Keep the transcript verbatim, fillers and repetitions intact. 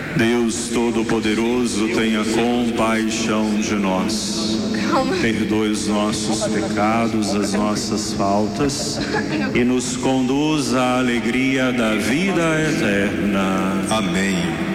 Deus Todo-Poderoso, tenha compaixão de nós. Perdoe os nossos pecados, as nossas faltas e nos conduza à alegria da vida eterna. Amém.